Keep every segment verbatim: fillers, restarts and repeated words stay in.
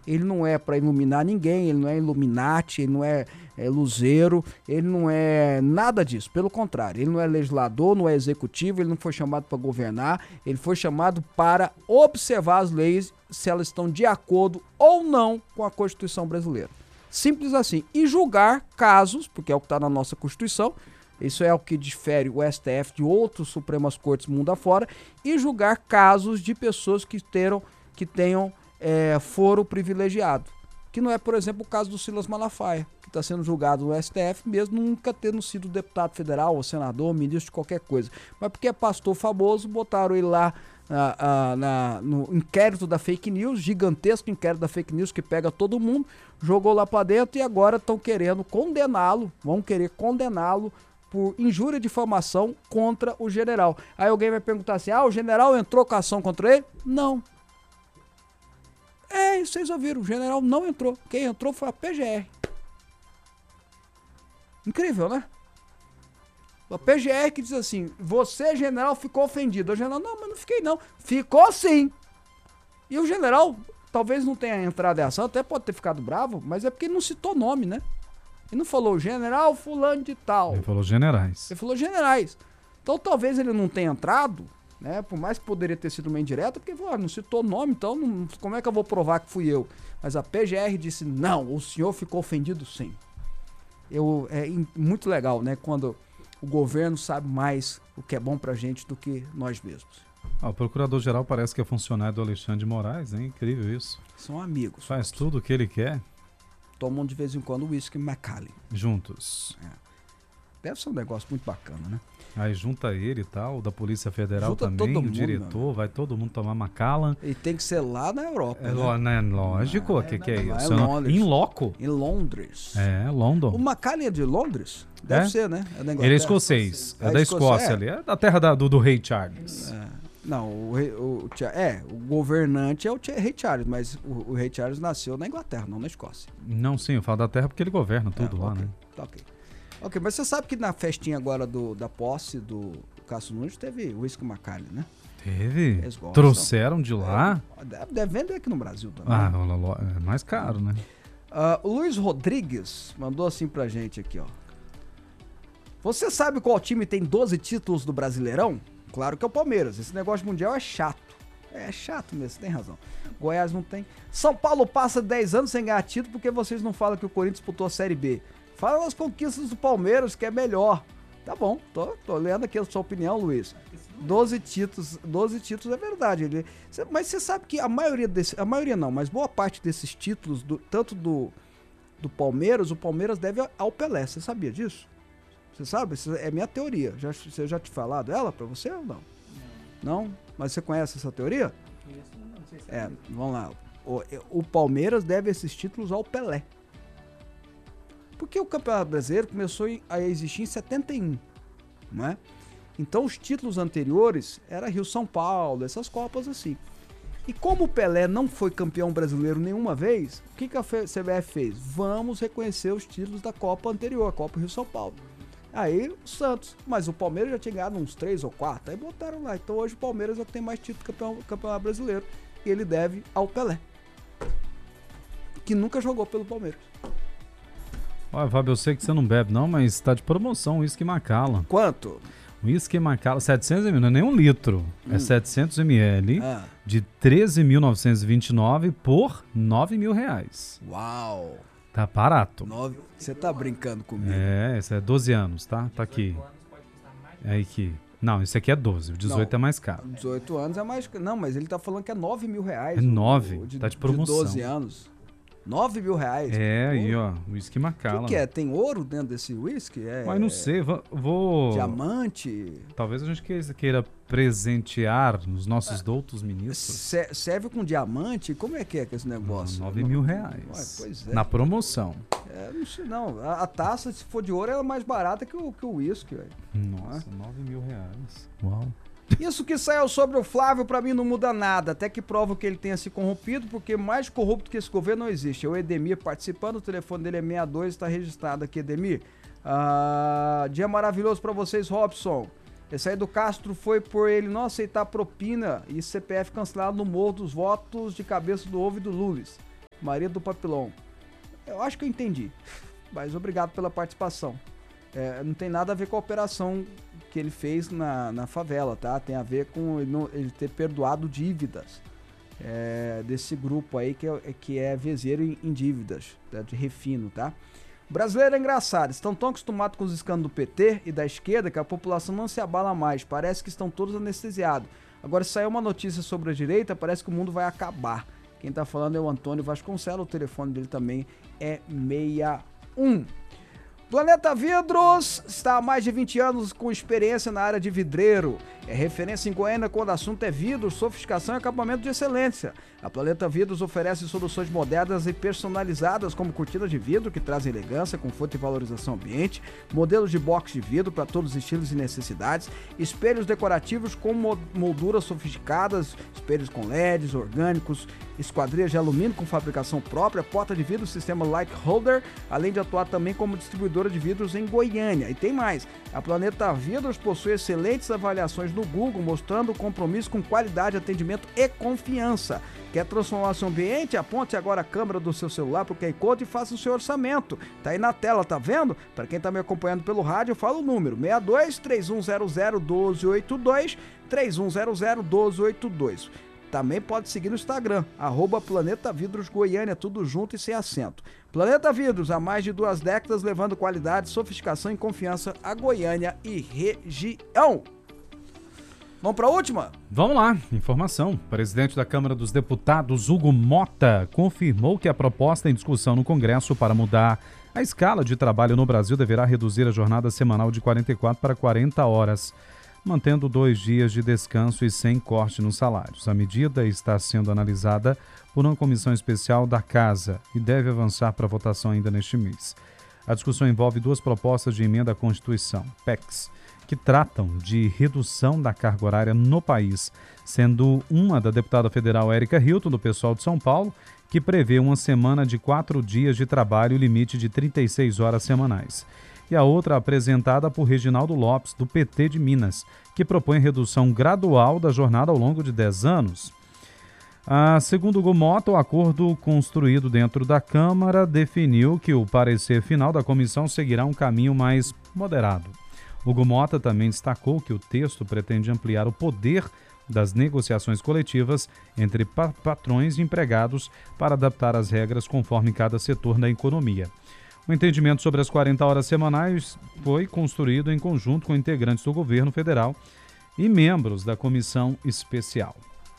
ele não é para iluminar ninguém, ele não é Illuminati, ele não é, é luzeiro, ele não é nada disso, pelo contrário, ele não é legislador, não é executivo, ele não foi chamado para governar, ele foi chamado para observar as leis, se elas estão de acordo ou não com a Constituição brasileira. Simples assim. E julgar casos, porque é o que está na nossa Constituição, isso é o que difere o S T F de outras Supremas Cortes mundo afora, e julgar casos de pessoas que, teram, que tenham é, foro privilegiado. Que não é, por exemplo, o caso do Silas Malafaia, que está sendo julgado no S T F, mesmo nunca tendo sido deputado federal, ou senador, ou ministro de qualquer coisa. Mas porque é pastor famoso, botaram ele lá na, na, na, no inquérito da fake news, gigantesco inquérito da fake news que pega todo mundo, jogou lá para dentro e agora estão querendo condená-lo, vão querer condená-lo por injúria e difamação contra o general. Aí alguém vai perguntar assim, ah, o general entrou com ação contra ele? Não. É, vocês ouviram, o general não entrou. Quem entrou foi a P G R. Incrível, né? A P G R que diz assim, você, general, ficou ofendido. O general, não, mas não fiquei não. Ficou sim. E o general, talvez não tenha entrado em ação, até pode ter ficado bravo, mas é porque ele não citou nome, né? Ele não falou general fulano de tal. Ele falou generais. Ele falou generais. Então talvez ele não tenha entrado, né? Por mais que poderia ter sido uma indireta, porque ah, não citou nome, então não, como é que eu vou provar que fui eu? Mas a P G R disse, não, o senhor ficou ofendido sim. Eu, é in, muito legal, né? Quando o governo sabe mais o que é bom pra gente do que nós mesmos. Ah, o procurador-geral parece que é funcionário do Alexandre de Moraes, é incrível isso. São amigos. Faz tudo o que ele quer. Tomam de vez em quando whisky Macallan. Juntos. É. Deve ser um negócio muito bacana, né? Aí junta ele e tal, o da Polícia Federal Junta também, todo o mundo, diretor, vai todo mundo tomar Macallan. E tem que ser lá na Europa, É, né? lo, né, lógico, o Ah, que, é, que é não, isso? é Londres. Em loco? Em Londres. É, London. O Macallan é de Londres? Deve É? ser, né? É da Ele é escocês, é, É da escocês, Escócia é. ali, é da terra da, do, do rei Charles. É. Não, o, rei- o, o, é, o governante é o tia- rei Charles, mas o, o rei Charles nasceu na Inglaterra, não na Escócia. Não, sim, eu falo da terra porque ele governa tudo É, lá, ok, né? Tá ok. Ok, mas você sabe que na festinha agora do, da posse do Cássio Nunes teve whisky Macallan, né? Teve? Eles gostam. Trouxeram de lá? É, deve, deve vender aqui no Brasil também. Ah, lo- lo- é mais caro, né? Ah, o Luiz Rodrigues mandou assim pra gente aqui, ó. Você sabe qual time tem doze títulos do Brasileirão? Claro que é o Palmeiras. Esse negócio mundial é chato. É chato mesmo, você tem razão. Goiás não tem. São Paulo passa dez anos sem ganhar título porque vocês não falam que o Corinthians disputou a Série B. Fala as conquistas do Palmeiras, que é melhor. Tá bom, tô, tô lendo aqui a sua opinião, Luiz. doze títulos, doze títulos é verdade. Ele, cê, mas você sabe que a maioria desses, a maioria não, mas boa parte desses títulos, do, tanto do, do Palmeiras, o Palmeiras deve ao Pelé. Você sabia disso? Você sabe? Essa é minha teoria. Já, você já te falado ela pra você ou não? Não? Não? Mas você conhece essa teoria? É, vamos lá. O, o Palmeiras deve esses títulos ao Pelé. Porque o Campeonato Brasileiro começou a existir em setenta e um, não é? Então os títulos anteriores era Rio-São Paulo, essas copas assim. E como o Pelé não foi campeão brasileiro nenhuma vez, o que, que a C B F fez? Vamos reconhecer os títulos da Copa anterior, a Copa Rio-São Paulo. Aí o Santos, mas o Palmeiras já tinha ganhado uns três ou quatro, aí botaram lá. Então hoje o Palmeiras já tem mais título campeão, campeonato brasileiro e ele deve ao Pelé, que nunca jogou pelo Palmeiras. Olha, Fábio, eu sei que você não bebe não, mas tá de promoção o uísque Macallan. Quanto? O uísque Macallan, setecentos mililitros, não é nem um litro, Hum. é setecentos mililitros Ah. de treze mil novecentos e vinte e nove por nove mil reais. Uau! Tá barato. Nove... Você tá brincando comigo? É, esse é doze anos, tá? Tá aqui. É aqui. Não, esse aqui é doze, o dezoito Não. é mais caro. dezoito anos é mais... Não, mas ele tá falando que é nove mil reais. É nove, o- de, tá de promoção. De doze anos. nove mil reais. É, Pô, aí ó, uísque O Macallan. que, que é? Tem ouro dentro desse whisky? É, Mas não sei, vou... vou- Diamante? Talvez a gente queira- queira presentear os nossos doutos ministros. Se- serve com diamante? Como é que é que esse negócio? nove mil reais. Ué, pois é. Na promoção. É, não sei não. A, a taça, se for de ouro, ela é mais barata que o que o whisky, velho. Nossa, nove mil reais. Uau. Isso que saiu sobre o Flávio, pra mim, não muda nada. Até que prova que ele tenha se corrompido, porque mais corrupto que esse governo não existe. É o Edemir participando, o telefone dele é sessenta e dois, está registrado aqui, Edemir. Ah, dia maravilhoso pra vocês, Robson. Esse aí do Castro foi por ele não aceitar propina e C P F cancelado no morro dos votos de cabeça do ovo e do Lulis. marido do Papilão. Eu acho que eu entendi, mas obrigado pela participação. É, não tem nada a ver com a operação que ele fez na, na favela, tá? Tem a ver com ele, não, ele ter perdoado dívidas é, desse grupo aí que é, que é vezeiro em, em dívidas, tá? De refino, tá? O brasileiro é engraçado, estão tão acostumados com os escândalos do P T e da esquerda que a população não se abala mais, parece que estão todos anestesiados. Agora, se sair uma notícia sobre a direita, parece que o mundo vai acabar. Quem tá falando é o Antônio Vasconcelos, o telefone dele também é sessenta e um. Planeta Vidros está há mais de vinte anos com experiência na área de vidreiro. É referência em Goiânia quando o assunto é vidro, sofisticação e acabamento de excelência. A Planeta Vidros oferece soluções modernas e personalizadas como cortinas de vidro que trazem elegância, conforto e valorização ao ambiente, modelos de box de vidro para todos os estilos e necessidades, espelhos decorativos com molduras sofisticadas, espelhos com L E Ds orgânicos, esquadrias de alumínio com fabricação própria, porta de vidro, sistema Light Holder, além de atuar também como distribuidora de vidros em Goiânia. E tem mais, a Planeta Vidros possui excelentes avaliações no Google, mostrando o compromisso com qualidade, atendimento e confiança. Quer transformar seu ambiente? Aponte agora a câmera do seu celular para o Q R Code e faça o seu orçamento. Tá aí na tela, tá vendo? Para quem tá me acompanhando pelo rádio, eu falo o número seis dois, três um zero zero, um dois oito dois, três um zero zero, um dois oito dois. Também pode seguir no Instagram, arroba Planeta Vidros Goiânia, tudo junto e sem acento. Planeta Vidros, há mais de duas décadas, levando qualidade, sofisticação e confiança a Goiânia e região. Vamos para a última? Vamos lá, informação. O presidente da Câmara dos Deputados, Hugo Mota, confirmou que a proposta em discussão no Congresso para mudar a escala de trabalho no Brasil deverá reduzir a jornada semanal de quarenta e quatro para quarenta horas, mantendo dois dias de descanso e sem corte nos salários. A medida está sendo analisada por uma comissão especial da Casa e deve avançar para votação ainda neste mês. A discussão envolve duas propostas de emenda à Constituição, P E Cs, que tratam de redução da carga horária no país, sendo uma da deputada federal Érica Hilton, do pessoal de São Paulo, que prevê uma semana de quatro dias de trabalho e limite de trinta e seis horas semanais. E a outra apresentada por Reginaldo Lopes, do P T de Minas, que propõe redução gradual da jornada ao longo de dez anos. Ah, segundo o Gumota, o acordo construído dentro da Câmara definiu que o parecer final da comissão seguirá um caminho mais moderado. O Gumota também destacou que o texto pretende ampliar o poder das negociações coletivas entre pa- patrões e empregados para adaptar as regras conforme cada setor da economia. O entendimento sobre as quarenta horas semanais foi construído em conjunto com integrantes do governo federal e membros da comissão especial.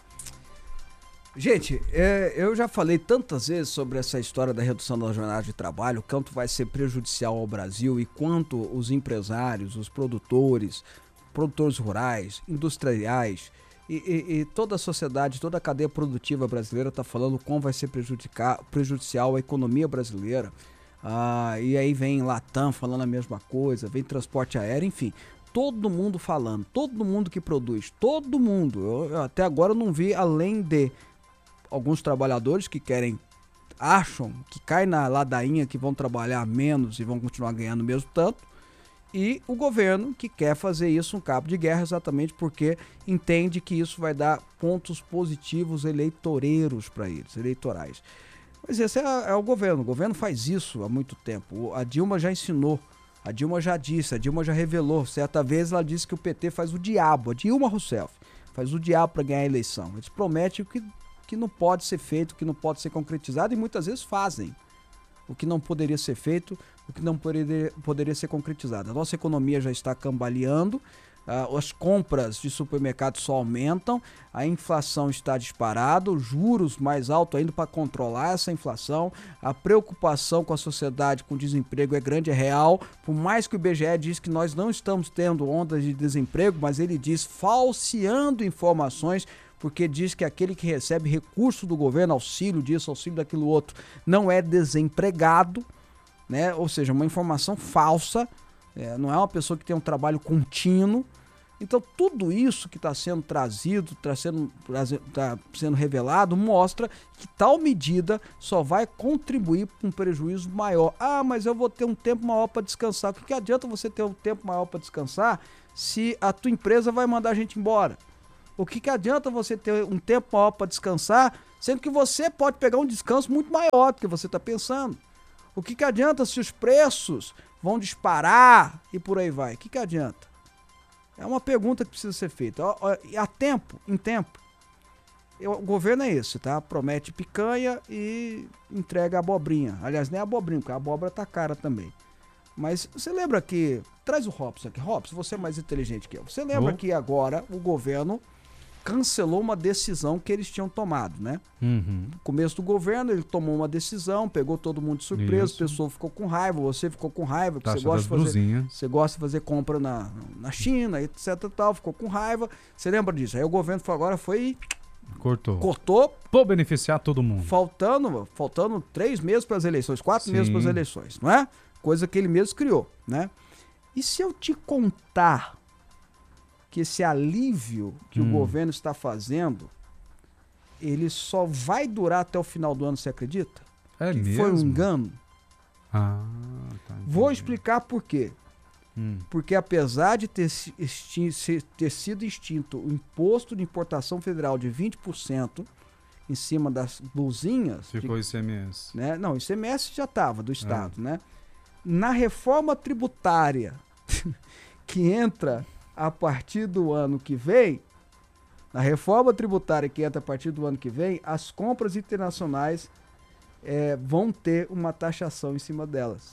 Gente, é, eu já falei tantas vezes sobre essa história da redução da jornada de trabalho, quanto vai ser prejudicial ao Brasil e quanto os empresários, os produtores, produtores rurais, industriais e, e, e toda a sociedade, toda a cadeia produtiva brasileira está falando como vai ser prejudicar, prejudicial à economia brasileira. Ah, e aí vem Latam falando a mesma coisa, vem transporte aéreo, enfim, todo mundo falando, todo mundo que produz, todo mundo. Eu, eu até agora não vi, além de alguns trabalhadores que querem, acham que cai na ladainha que vão trabalhar menos e vão continuar ganhando o mesmo tanto, e o governo que quer fazer isso um cabo de guerra exatamente porque entende que isso vai dar pontos positivos eleitoreiros para eles, eleitorais. Mas esse é, é o governo, o governo faz isso há muito tempo. A Dilma já ensinou, a Dilma já disse, a Dilma já revelou. Certa vez ela disse que o P T faz o diabo, a Dilma Rousseff faz o diabo para ganhar a eleição. Eles prometem o que, que não pode ser feito, o que não pode ser concretizado e muitas vezes fazem o que não poderia ser feito, o que não poderia, poderia ser concretizado. A nossa economia já está cambaleando, Uh, as compras de supermercados só aumentam, a inflação está disparada, os juros mais altos ainda para controlar essa inflação, a preocupação com a sociedade, com o desemprego é grande, é real, por mais que o I B G E diz que nós não estamos tendo ondas de desemprego, mas ele diz falseando informações, porque diz que aquele que recebe recurso do governo, auxílio disso, auxílio daquilo outro, não é desempregado, né? Ou seja, uma informação falsa. É, não é uma pessoa que tem um trabalho contínuo. Então tudo isso que está sendo trazido, está sendo, tá sendo revelado, mostra que tal medida só vai contribuir para um prejuízo maior. Ah, mas eu vou ter um tempo maior para descansar. Porque adianta você ter um tempo maior para descansar se a tua empresa vai mandar a gente embora? O que, que adianta você ter um tempo maior para descansar, sendo que você pode pegar um descanso muito maior do que você está pensando? O que, que adianta se os preços vão disparar e por aí vai? O que, que adianta? É uma pergunta que precisa ser feita. Ó, ó, há tempo, em tempo, eu, o governo é esse, tá? Promete picanha e entrega abobrinha. Aliás, nem abobrinha, porque a abóbora tá cara também. Mas você lembra que... Traz o Robson aqui. Robson, você é mais inteligente que eu. Você lembra oh. que agora o governo cancelou uma decisão que eles tinham tomado, né? Uhum. No começo do governo, ele tomou uma decisão, pegou todo mundo de surpresa, Isso. a pessoa ficou com raiva, você ficou com raiva, porque você gosta, de fazer, você gosta de fazer compra na, na China, etc e tal, ficou com raiva. Você lembra disso? Aí o governo foi, agora foi... Cortou. Cortou. Por beneficiar todo mundo. Faltando, faltando três meses para as eleições, quatro Sim. meses para as eleições, não é? Coisa que ele mesmo criou, né? E se eu te contar que esse alívio que hum. o governo está fazendo, ele só vai durar até o final do ano, você acredita? É que mesmo? Foi um engano. Ah, tá. Vou explicar por quê. Hum. Porque apesar de ter, extin- ter sido extinto o imposto de importação federal de vinte por cento em cima das blusinhas... Ficou de, I C M S. Né? Não, I C M S já estava do Estado, é. né? Na reforma tributária que entra a partir do ano que vem, na reforma tributária que entra a partir do ano que vem, as compras internacionais é, vão ter uma taxação em cima delas.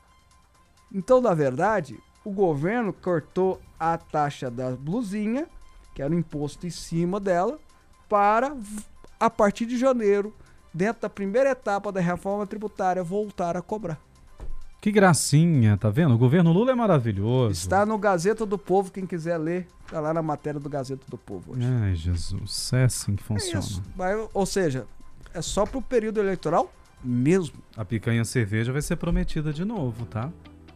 Então, na verdade, o governo cortou a taxa da blusinha, que era o imposto em cima dela, para, a partir de janeiro, dentro da primeira etapa da reforma tributária, voltar a cobrar. Que gracinha, tá vendo? O governo Lula é maravilhoso. Está no Gazeta do Povo, quem quiser ler, tá lá na matéria do Gazeta do Povo hoje. Ai, Jesus, é assim que funciona. É isso. Mas, ou seja, é só pro período eleitoral mesmo. A picanha cerveja vai ser prometida de novo, tá?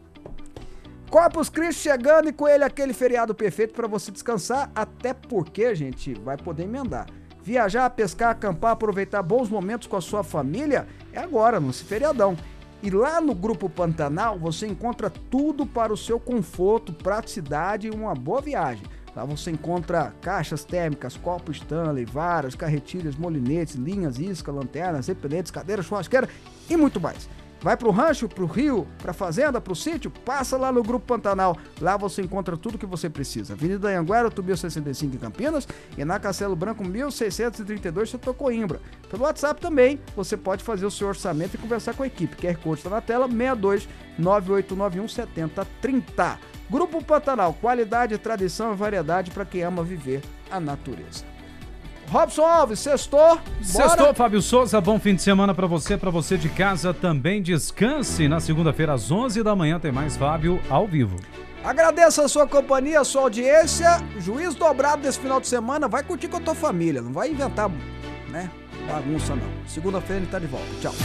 Corpus Christi chegando e com ele aquele feriado perfeito para você descansar, até porque, gente, vai poder emendar. Viajar, pescar, acampar, aproveitar bons momentos com a sua família é agora, nesse feriadão. E lá no Grupo Pantanal você encontra tudo para o seu conforto, praticidade e uma boa viagem. Lá você encontra caixas térmicas, copos Stanley, varas, carretilhas, molinetes, linhas, isca, lanternas, repenetes, cadeiras, churrasqueira e muito mais. Vai pro rancho, pro rio, pra fazenda, pro sítio? Passa lá no Grupo Pantanal. Lá você encontra tudo que você precisa. Avenida Anhanguera, mil seiscentos e sessenta e cinco em Campinas e na Castelo Branco, mil seiscentos e trinta e dois, Setor Coimbra. Pelo WhatsApp também, você pode fazer o seu orçamento e conversar com a equipe. Q R Code está na tela, seis dois nove oito nove um sete zero três zero. Grupo Pantanal, qualidade, tradição e variedade para quem ama viver a natureza. Robson Alves, sextou. Sextou, Fábio Souza, bom fim de semana pra você, pra você de casa também. Descanse. Na segunda-feira às onze da manhã tem mais Fábio ao vivo. Agradeço a sua companhia, a sua audiência. Juiz dobrado desse final de semana. Vai curtir com a tua família. Não vai inventar, né, bagunça não. Segunda-feira ele tá de volta. Tchau.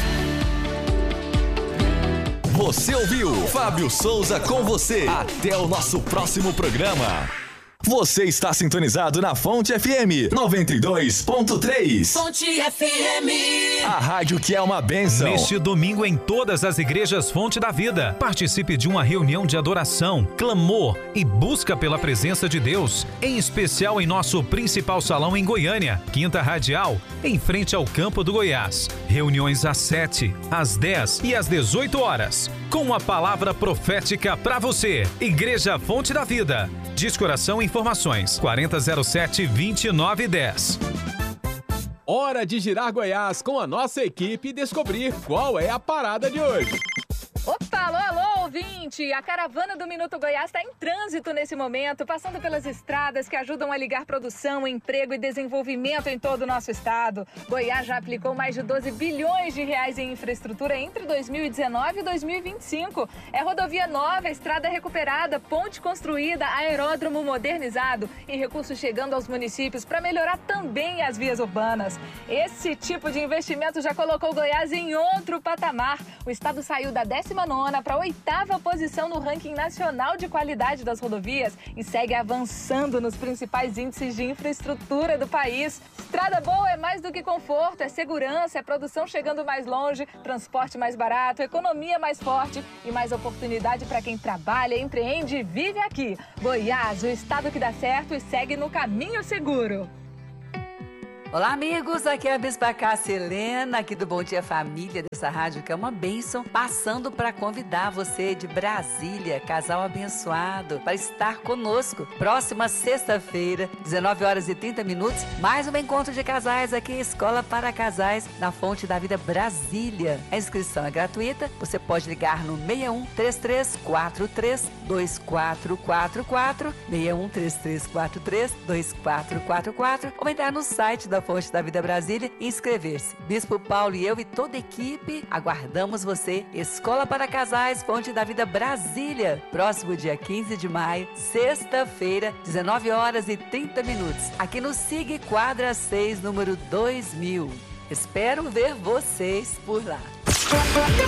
Você ouviu Fábio Souza com você. Até o nosso próximo programa. Você está sintonizado na Fonte F M noventa e dois ponto três. Fonte F M. A rádio que é uma bênção. Neste domingo em todas as igrejas Fonte da Vida. Participe de uma reunião de adoração, clamor e busca pela presença de Deus. Em especial em nosso principal salão em Goiânia, Quinta Radial, em frente ao Campo do Goiás. Reuniões às sete, às dez e às dezoito horas. Com uma palavra profética para você. Igreja Fonte da Vida. Descoração e informações quarenta zero sete, vinte e nove dez. Hora de girar Goiás com a nossa equipe e descobrir qual é a parada de hoje. Opa, alô, alô, ouvinte! A caravana do Minuto Goiás está em trânsito nesse momento, passando pelas estradas que ajudam a ligar produção, emprego e desenvolvimento em todo o nosso estado. Goiás já aplicou mais de doze bilhões de reais em infraestrutura entre dois mil e dezenove e dois mil e vinte e cinco. É rodovia nova, estrada recuperada, ponte construída, aeródromo modernizado e recursos chegando aos municípios para melhorar também as vias urbanas. Esse tipo de investimento já colocou Goiás em outro patamar. O estado saiu da décima nona retorna para a oitava posição no ranking nacional de qualidade das rodovias e segue avançando nos principais índices de infraestrutura do país. Estrada boa é mais do que conforto, é segurança, é produção chegando mais longe, transporte mais barato, economia mais forte e mais oportunidade para quem trabalha, empreende e vive aqui. Goiás, o estado que dá certo e segue no caminho seguro. Olá, amigos, aqui é a Bispa Cássia Helena, aqui do Bom Dia Família, dessa rádio que é uma bênção, passando para convidar você de Brasília, casal abençoado, para estar conosco. Próxima sexta-feira, dezenove horas e trinta minutos, mais um encontro de casais aqui, Escola para Casais, na Fonte da Vida Brasília. A inscrição é gratuita, você pode ligar no seis um três três quatro três dois quatro quatro quatro, seis um três três quatro três dois quatro quatro quatro, ou entrar no site da Fonte da Vida Brasília e inscrever-se. Bispo Paulo e eu e toda a equipe aguardamos você. Escola para Casais, Fonte da Vida Brasília. Próximo dia quinze de maio, sexta-feira, dezenove horas e trinta minutos. Aqui no SIG Quadra seis, número dois mil. Espero ver vocês por lá.